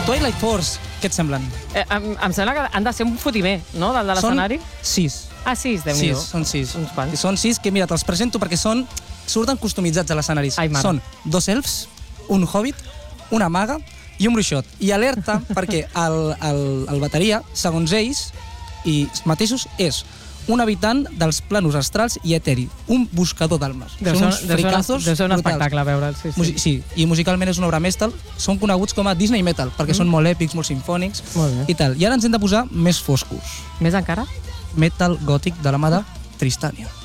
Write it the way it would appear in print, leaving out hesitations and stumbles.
Twilight Force, què et semblen? Em sembla que han de ser un fotimer, no?, dalt de l'escenari. Són 6. Ah, 6, Déu-n'hi-do. Són 6. Uns quants. Són 6 que, mira, te'ls presento perquè surten customitzats a l'escenari. Ai, mare. Són 2 elfs, un hobbit, una maga i un bruixot. I alerta perquè el bateria, segons ells i mateixos, és un habitant dels planos astrals i eteri, un buscador d'almes. Són uns fricazos deu ser un brutals. espectacle veure'l, sí. Sí, i musicalment és una obra mestra. Són coneguts com a Disney Metal, perquè són molt èpics, molt sinfònics i tal. I ara ens hem de posar més foscos. Més encara? Metal gòtic de la mà de Tristània.